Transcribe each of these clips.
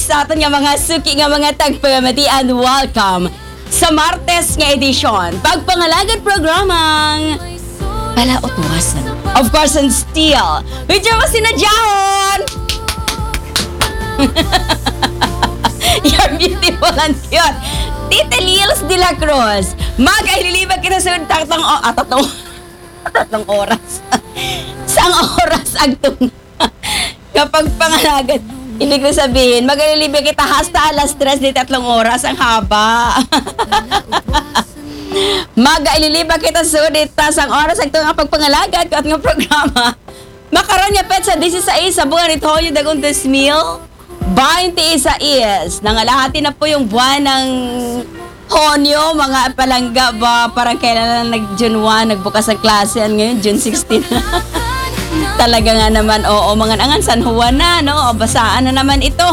sa aton nga mga suki nga mga tagpagamatian, welcome sa Martes nga edisyon. Pagpangalagan programang Palautwasan. Of course, and still, with your masinadyaon! You're beautiful and cute. Tita Lils de la Cruz. Mag-aililibag kita sa tatlong oras. Sang oras agtong kapag pangalagan. Hindi ko sabihin, mag-alilibig kita hasta alas 3 di 3 oras. Ang haba. Mag-alilibig kita sudita sang oras ang nga pagpangalagan ko at nga programa. Makaroon niya pet sa 16 sa buwan ito yung dagong 2021 is. Nangalahati na po yung buwan ng Honyo, mga palangga ba, parang kailan na nag-June 1, nagbukas ang klase, ngayon June 16. Talaga nga naman, oo, mga angan, San Juan na, no? O, basaan na naman ito.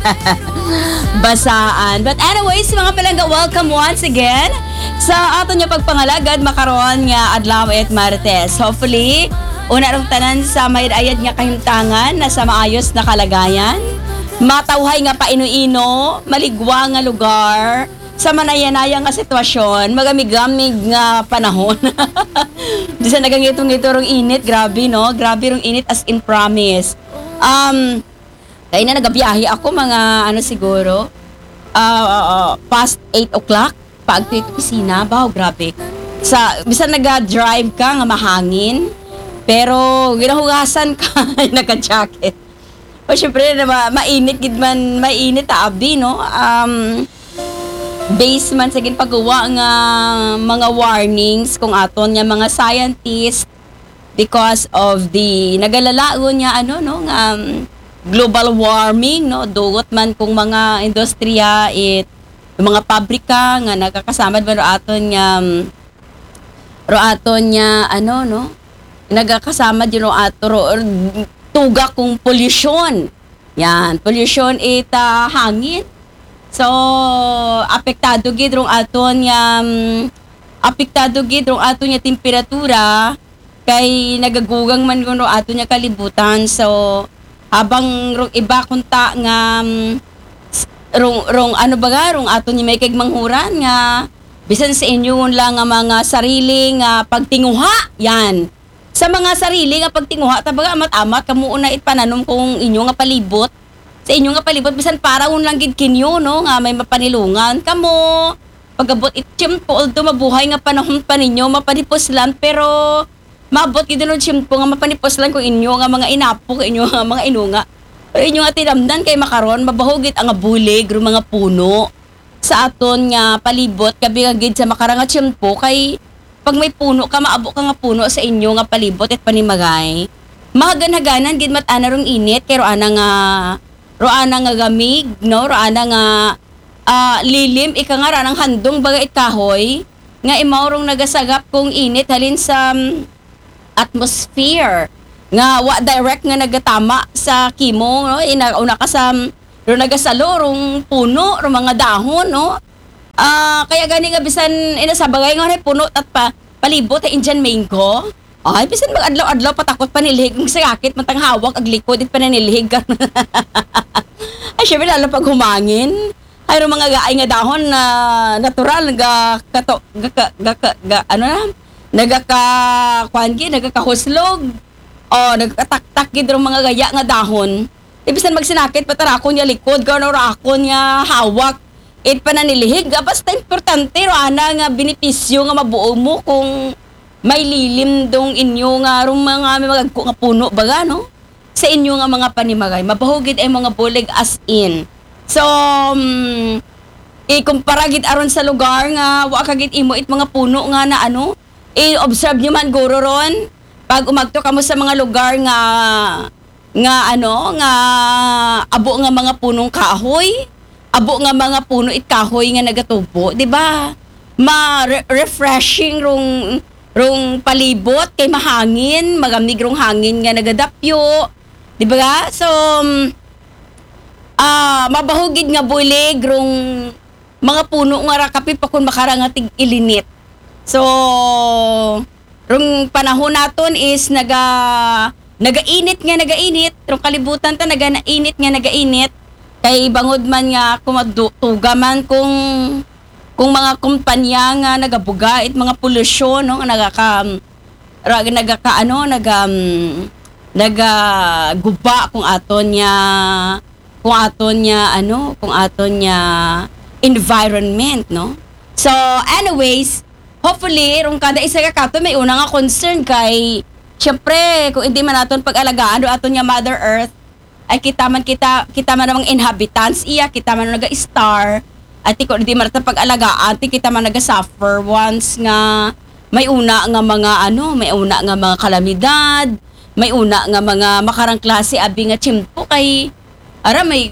Basaan. But anyways, mga palangga, welcome once again sa ato niya pagpangalagad, makaroon nga adlaw at Martes. Hopefully, una rong tanan sa mayayad nga kahimtangan na sa maayos na kalagayan. Matawhay nga paino-ino, maligwa nga lugar, sa manayanayang nga sitwasyon, magamig-gamig nga panahon. Di sa nagangitong-ito rong init, grabe no? Grabe rong init as in promise. Kaya na nagabiyahe ako mga siguro, past 8 o'clock, pag ito kusina, wow, grabe. Bisan nag-drive ka nga mahangin, pero ginahugasan ka, naka-jacket. O syempre, mainit, mainit abi, no? Based man sa ginpagawa nga mga warnings kung aton nga mga scientists because of the nagalalaon nga nga global warming, no, dugot man kung mga industriya yung mga pabrika nga nagakasama man ro aton nga nagakasama din tuga kung pollution. Yan, pollution hangin. So, apektado gid rong aton nga temperatura kay nagagugang man rong aton nga kalibutan. So, habang rong iba kunta nga rong aton nga may kay manghuran nga bisan sa inyo lang nga mga sarili nga pagtinguha. Yan. Sa mga sarili nga pagtinguha tabaga amat-amat kamo una itpananom kung inyo nga palibot. Sa inyo nga palibot, bisan paraon lang gid kinyo, no? Nga may mapanilungan kamo. Pagabot itchimpo, although mabuhay nga panahon pa ninyo, mapanipos lang, pero mabot gid no chimpo nga mapanipos lang kung inyo nga mga inapo, kung inyo nga mga inunga. Pero inyo nga tinamdan kay makaron, mabahugit ang bulig, ro mga puno. Sa aton nga palibot, kabi nga gid sa makaranga chimpo, kay pag may puno ka, maabo ka nga puno sa inyo nga palibot at panimagay. Mahagan-haganan gid mat-ana rong init, kay roana nga gamig, no? Roana nga lilim, ika nga ranang handong baga kahoy, nga imaurong nagasagap kung init halin sa atmosphere. Nga wa direct nga nagatama sa kimo, no? Una ka sa nagasalo rong puno, rong mga dahon, no? Kaya gani nga bisan inasabagay nga puno at palibot ay Indian mango. Ay, bisan mag-adlaw-adlaw patakot panilhig ng sakit matang hawak ag likod it pananilhig ka. Ay, syempre lalo pag humangin. Ay, mga gaay nga dahon na natural nagakahuslog. O nagkataktak gid mga gaya nga dahon. Ibisan magsinakit patarakon niya likod gano rakon niya hawak it pananilhig. Basta importante ro ana nga benepisyo nga mabuo mo kung may lilim dong inyo nga rum mga nga puno baga, no? Sa inyo nga mga panimagay. Mabahugid ay mga bulig as in. So, ikumpara gid aron sa lugar nga wa kagid imo it mga puno nga na i-observe nyo man guro ron. Pag umagto kamo sa mga lugar nga abo nga mga punong kahoy, abo nga mga puno it kahoy nga nagatubo, di ba? Refreshing rong palibot kay mahangin, magamig rong hangin nga nagadapyo. Di ba? So mabahugid nga bulig rong mga puno nga rakapit pa kun makarangatig ilinit. So rong panahon naton is nagainit, rong kalibutan ta nagainit. Kay bangod man nga kumadutuga man kung mga kumpanya nga nagabuga it mga polusyon no nagaguba kung aton niya environment no. So anyways, hopefully rong kada isa ka kato may una nga concern kay syempre kung hindi man naton pag-alagaan do aton nga Mother Earth ay kita man namang inhabitants iya kita man naga-star at kung hindi man natin pag-alagaan kita man naga-suffer once nga may una nga mga kalamidad, may una nga mga makarang klase abi nga tiyempo kay ara may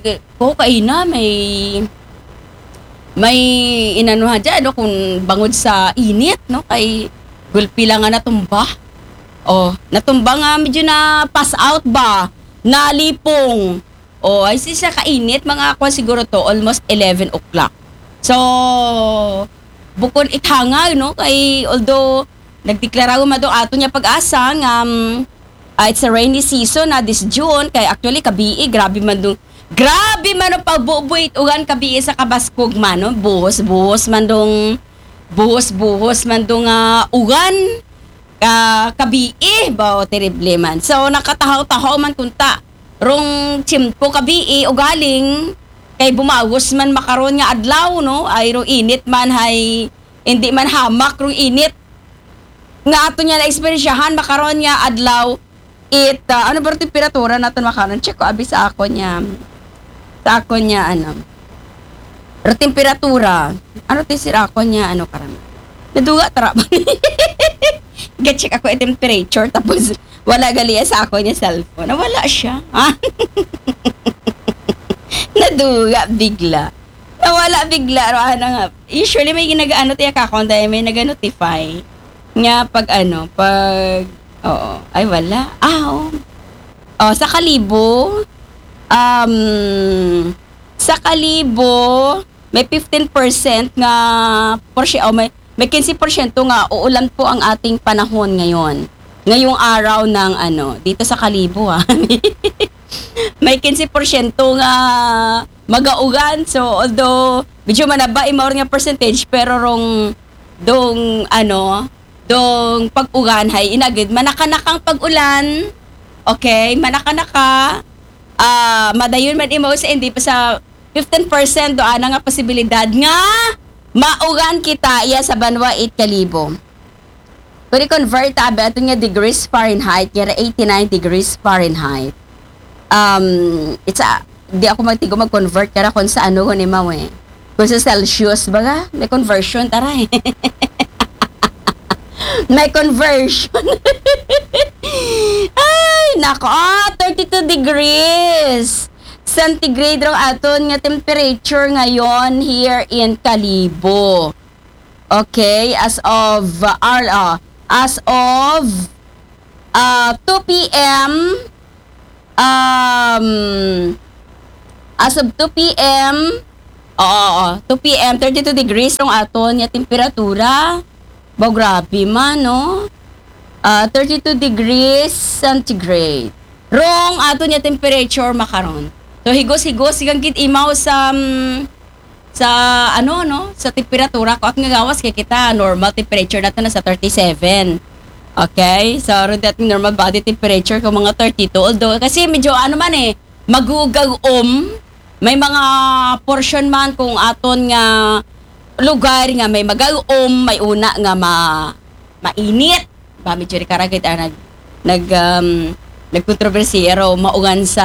inanuhan dyan, no, kung bangod sa init, no, kay gulpi lang nga natumba. Natumba nga medyo na pass out ba, nalipong. Ay siya kainit, mga ako siguro to, almost 11 o'clock. So, bukod ithangag, no, kay although, nagdeklara mo do ato niya pag-asa nga, it's a rainy season na this June, kay actually kabii, grabe man ang pagbubuit ugan kabii sa kabaskog man, no? Buhos man dong ugan kabii ba terrible man. So nakatahaw-tahaw man kunta rong tiyempo kabii ugaling kay bumawos man makaron nga adlaw no ay ro init man hay hindi man hamak ro init nga ato niya na eksperyensyahan makaron nga adlaw ano ba temperatura natin makaron check ko abi sa ako niya pero temperatura tisira ako niya karon naduga tara check ako temperature tapos wala galia sa ako niya cellphone nawala siya naduga bigla nawala bigla nga usually may ginagaano tiya kakonda may naga-notify nga pag ay wala sa Kalibo may 15% nga may 15% nga uulan po ang ating panahon ngayon. Ngayong araw ng dito sa Kalibo may 15% nga magaugan. So although medyo manaba imaor nga percentage pero dong pag-ugan hay inagid manakanakang pag-ulan. Okay, manakanaka madayon man imo sa hindi pa sa 15% do ana nga posibilidad nga maugan kita iya sa Banwa 8 Kalibo. Pwede convert ato nga degrees Fahrenheit kaya 89 degrees Fahrenheit. Di ako mag-convert kaya kung sa ko ni Mawe. Kung sa Celsius baga, may conversion taray. May conversion. Ay, nako, 32 degrees centigrade raw aton nga temperature ngayon here in Kalibo. Okay, as of 2 p.m. As of 2 p.m. 2 p.m. 32 degrees raw aton nga temperatura. Grabe man, no? 32 degrees centigrade. Wrong ato niya temperature makaron. So higos-higos sigang kit imaw sa temperatura ko at nga gawas kay kita normal temperature natin na sa 37. Okay? So ating normal body temperature ko mga 32. Although kasi medyo magugag-om. May mga portion man kung aton nga lugar nga may mag-om, may una nga mainit. Ba medyo ri karagit nagkontrobersiya maugan sa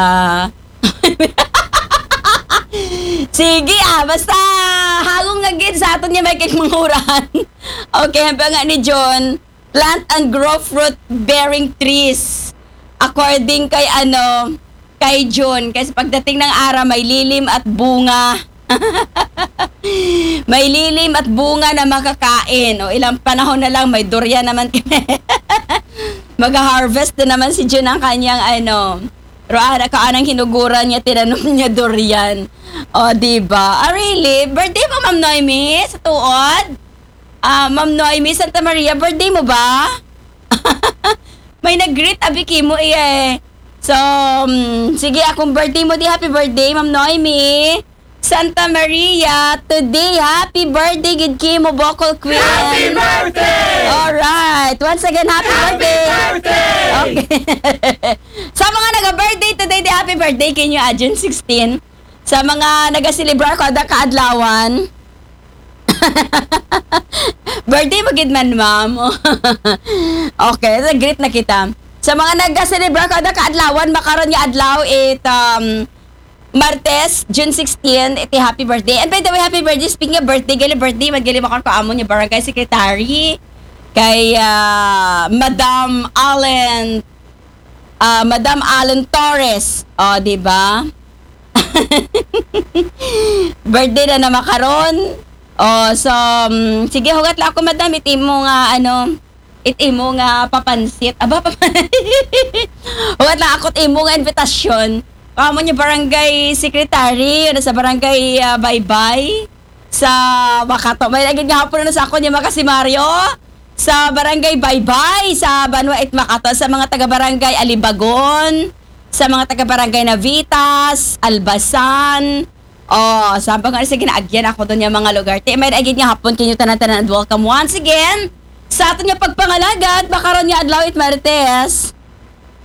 sige basta hagong nga gid sa aton nga may kikmanguran. Okay, hamba nga ni John, plant and grow fruit bearing trees. According kay John, kasi pagdating ng araw may lilim at bunga. May lilim at bunga na makakain. Ilang panahon na lang may durian naman. Mag-harvest na naman si John ang kanyang kaanang hinuguran niya, tinanom niya durian. Diba? Really? Birthday mo, Ma'am Noemi? Sa tuod? Ma'am Noemi, Santa Maria, birthday mo ba? May nag-greet abiki mo So, sige, akong birthday mo di. Happy birthday, Ma'am Noemi. Santa Maria, today, happy birthday, gid Kimo Bocol Queen. Happy birthday! Alright, once again, happy birthday. Okay. Sa mga nag-birthday today, di happy birthday kinyo, June 16. Sa mga nag-celebrar ko, ada kaadlawan. Birthday mo gid man, ma'am. Okay, great na kita. Sa mga nag-celebrar ko, ada kaadlawan, makaroon nga adlaw it Martes, June 16, iti happy birthday. And by the way, happy birthday. Speaking of birthday, gali birthday, maggali makon ko amo niya barangay secretary kay Madam Allen Torres. O, di ba? Birthday na makaron. O, so, sige, hugat lang ako, madam. Iti mo nga papansit. Aba, hugat lang ako, iti mo nga invitasyon. Kamo niya barangay secretary, sa barangay Baybay, sa Makato. May laging nga hapon na sa ako niya si Mario, sa barangay Baybay, sa Banwa at Makato, sa mga taga-barangay Alibagon, sa mga taga-barangay Navitas, Albasan, sabang nga sa ginaagyan ako doon yung mga lugar. May laging nga hapon kinyo tanan-tanan and welcome once again sa ato niya pagpangalagad, bakaroon niya adlaw it Marites.